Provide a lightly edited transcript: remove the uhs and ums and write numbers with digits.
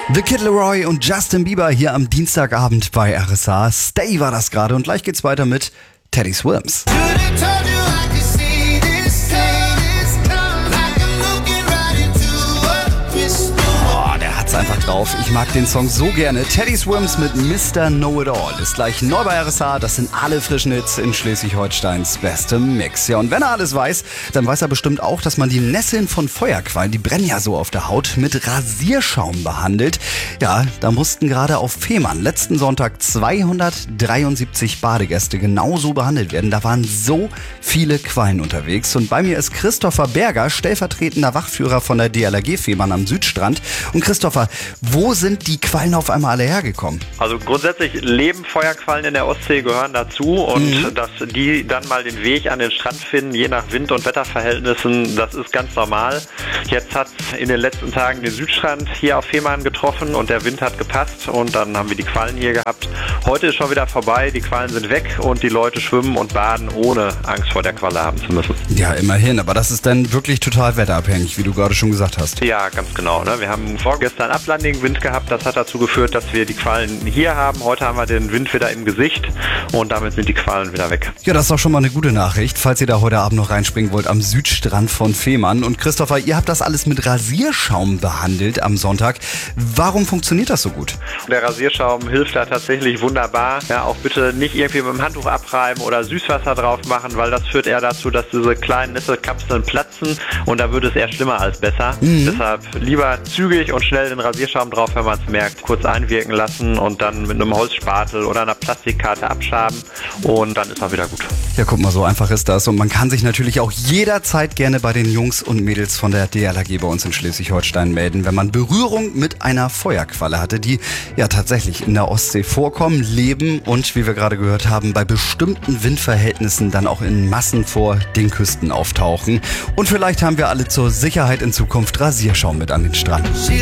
The Kid Laroi und Justin Bieber hier am Dienstagabend bei RSA. Stay war das gerade und gleich geht's weiter mit Teddy Swims. Einfach drauf. Ich mag den Song so gerne. Teddy Swims mit Mr. Know-It-All ist gleich neu bei RSA. Das sind alle frischen Hits in Schleswig-Holsteins bestem Mix. Ja, und wenn er alles weiß, dann weiß er bestimmt auch, dass man die Nesseln von Feuerquallen, die brennen ja so auf der Haut, mit Rasierschaum behandelt. Ja, da mussten gerade auf Fehmarn letzten Sonntag 273 Badegäste genauso behandelt werden. Da waren so viele Quallen unterwegs. Und bei mir ist Christopher Berger, stellvertretender Wachführer von der DLRG Fehmarn am Südstrand. Und Christopher, wo sind die Quallen auf einmal alle hergekommen? Also grundsätzlich leben Feuerquallen in der Ostsee, gehören dazu und dass die dann mal den Weg an den Strand finden, je nach Wind- und Wetterverhältnissen, das ist ganz normal. Jetzt hat es in den letzten Tagen den Südstrand hier auf Fehmarn getroffen und der Wind hat gepasst und dann haben wir die Quallen hier gehabt. Heute ist schon wieder vorbei, die Quallen sind weg und die Leute schwimmen und baden, ohne Angst vor der Qualle haben zu müssen. Ja, immerhin, aber das ist dann wirklich total wetterabhängig, wie du gerade schon gesagt hast. Ja, ganz genau. Ne? Wir haben vorgestern ablandigen Wind gehabt, das hat dazu geführt, dass wir die Quallen hier haben. Heute haben wir den Wind wieder im Gesicht und damit sind die Quallen wieder weg. Ja, das ist doch schon mal eine gute Nachricht, falls ihr da heute Abend noch reinspringen wollt am Südstrand von Fehmarn. Und Christopher, ihr habt das alles mit Rasierschaum behandelt am Sonntag. Warum funktioniert das so gut? Der Rasierschaum hilft da tatsächlich wunderbar. Ja, auch bitte nicht irgendwie mit dem Handtuch abreiben oder Süßwasser drauf machen, weil das führt eher dazu, dass diese kleinen Nesselkapseln platzen und da wird es eher schlimmer als besser. Deshalb lieber zügig und schnell den Rasierschaum drauf, wenn man es merkt, kurz einwirken lassen und dann mit einem Holzspatel oder einer Plastikkarte abschaben und dann ist er wieder gut. Ja, guck mal, so einfach ist das und man kann sich natürlich auch jederzeit gerne bei den Jungs und Mädels von der DLRG bei uns in Schleswig-Holstein melden, wenn man Berührung mit einer Feuerqualle hatte, die ja tatsächlich in der Ostsee vorkommen, leben und, wie wir gerade gehört haben, bei bestimmten Windverhältnissen dann auch in Massen vor den Küsten auftauchen. Und vielleicht haben wir alle zur Sicherheit in Zukunft Rasierschaum mit an den Strand.